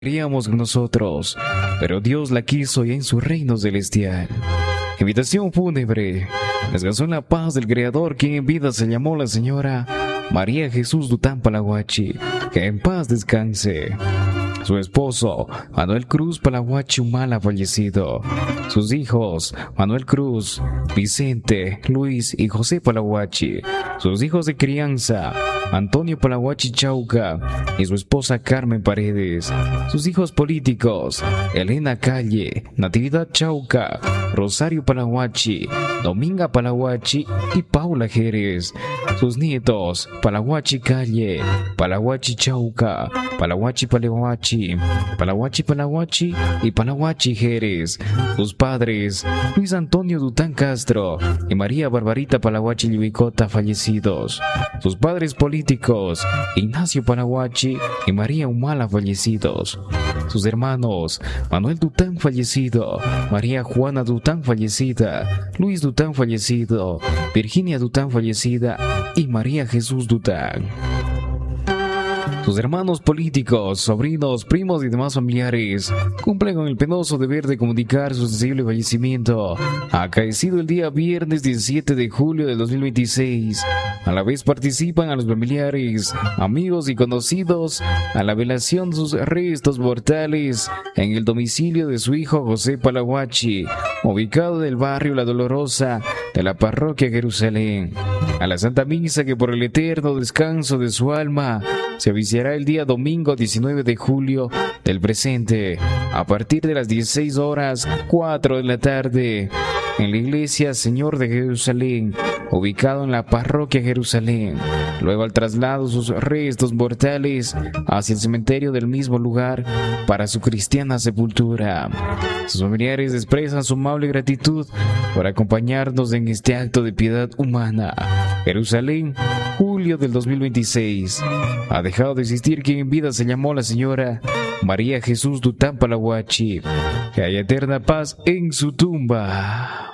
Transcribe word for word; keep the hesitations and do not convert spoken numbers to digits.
queríamos nosotros, pero Dios la quiso ya en su reino celestial. Invitación fúnebre. Descansó en la paz del Creador, quien en vida se llamó la señora María Jesús Dután Palahuachi. Que en paz descanse. Su esposo, Manuel Cruz Palahuachi Humala, fallecido. Sus hijos, Manuel Cruz, Vicente, Luis y José Palahuachi. Sus hijos de crianza, Antonio Palahuachi Chauca y su esposa Carmen Paredes. Sus hijos políticos, Elena Calle, Natividad Chauca, Rosario Palahuachi, Dominga Palahuachi y Paula Jerez. Sus nietos, Palahuachi Calle, Palahuachi Chauca, Palahuachi Palahuachi, Palahuachi Palahuachi y Palahuachi Jerez. Sus padres, Luis Antonio Dután Castro y María Barbarita Palahuachi Lluicota, fallecidos. Sus padres políticos, Ignacio Palahuachi y María Humala, fallecidos. Sus hermanos, Manuel Dután, fallecido, María Juana Dután, fallecida, Luis Dután, fallecido, Virginia Dután, fallecida y María Jesús Dután. Sus hermanos políticos, sobrinos, primos y demás familiares cumplen con el penoso deber de comunicar su sensible fallecimiento, acaecido el día viernes diecisiete de julio de dos mil veintiséis. A la vez participan a los familiares, amigos y conocidos a la velación de sus restos mortales en el domicilio de su hijo José Palahuachi, ubicado en el barrio La Dolorosa de la parroquia Jerusalén. A la Santa Misa, que por el eterno descanso de su alma se oficiará el día domingo diecinueve de julio del presente, a partir de las dieciséis horas cuatro de la tarde, en la iglesia Señor de Jerusalén, ubicado en la parroquia Jerusalén. Luego, al traslado sus restos mortales hacia el cementerio del mismo lugar para su cristiana sepultura. Sus familiares expresan su amable gratitud por acompañarnos en este acto de piedad humana. Jerusalén, julio del dos mil veintiséis. Ha dejado de existir quien en vida se llamó la señora María Jesús Dután Palahuachi. Que haya eterna paz en su tumba.